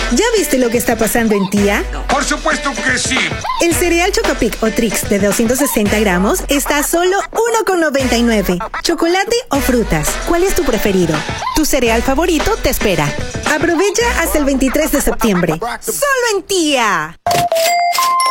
¿Ya viste lo que está pasando en Tía? Por supuesto que sí. El cereal Chocapic o Trix de 260 gramos está a solo $1,99. ¿Chocolate o frutas? ¿Cuál es tu preferido? Tu cereal favorito te espera. Aprovecha hasta el 23 de septiembre. ¡Solo en Tía!